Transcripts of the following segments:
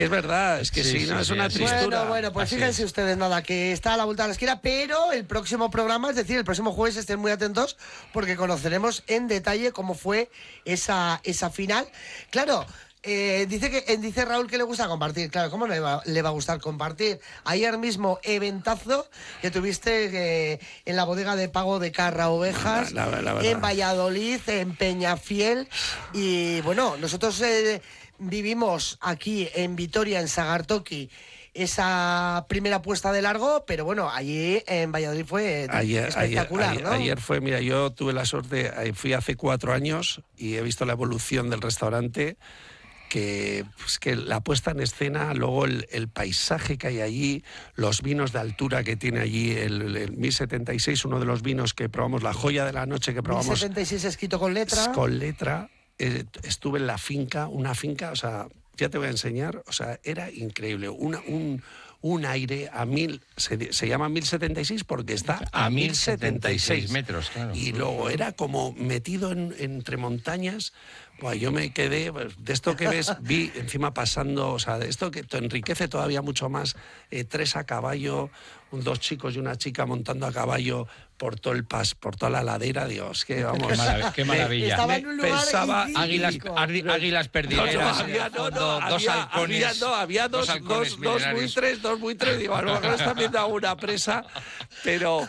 Es verdad, es que sí, no, es una tristura. Bueno, pues Así fíjense es. ustedes, nada, que está a la vuelta de la esquina, pero el próximo programa, es decir, el próximo jueves, estén muy atentos porque conoceremos en detalle cómo fue esa final. Claro. Dice Raúl que le gusta compartir. Claro, ¿cómo le va a gustar compartir? Ayer mismo, eventazo que tuviste en la bodega de pago de Carra Ovejas, La verdad. en Valladolid, en Peñafiel. Y bueno, nosotros vivimos aquí en Vitoria, en Sagartoki, esa primera puesta de largo, pero bueno, allí en Valladolid fue espectacular, ¿no? Ayer fue, mira, yo tuve la suerte, fui hace 4 años y he visto la evolución del restaurante. Que la puesta en escena, luego el paisaje que hay allí, los vinos de altura que tiene allí, el 1076, uno de los vinos que probamos, la joya de la noche que probamos. 1076 escrito con letra. Con letra. Estuve en la finca, una finca, o sea, ya te voy a enseñar, o sea, era increíble. Un aire a 1000, se llama 1076 porque está a 1076 metros, claro. Y luego era como metido entre montañas. Pues yo me quedé, de esto que ves, vi encima pasando, o sea, de esto que te enriquece todavía mucho más, 3 a caballo, 2 chicos y una chica montando a caballo por todo el por toda la ladera, Dios, que vamos. Qué maravilla. Estaba en un lugar Pensaba águilas perdideras, dos halcones. Había dos buitres, digo, a lo mejor están viendo alguna presa, pero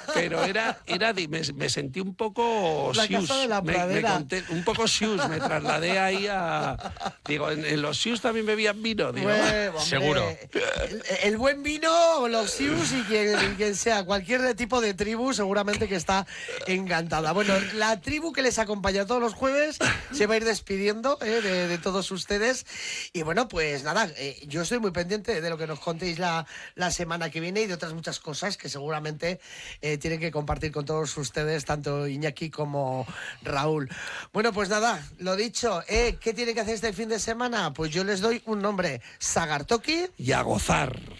me sentí un poco La casa de la pradera. un poco sius, me trasladé ahí digo, en los sius también bebían vino, digo. Hombre, seguro. El buen vino, los sius y quien sea, cualquier tipo de tribu seguramente que está encantada. Bueno, la tribu que les acompaña todos los jueves se va a ir despidiendo de todos ustedes. Y bueno, pues nada, yo estoy muy pendiente de lo que nos contéis la semana que viene y de otras muchas cosas que seguramente tienen que compartir con todos ustedes, tanto Iñaki como Raúl. Bueno, pues nada, lo dicho, ¿qué tienen que hacer este fin de semana? Pues yo les doy un nombre, Sagartoki. Y a gozar.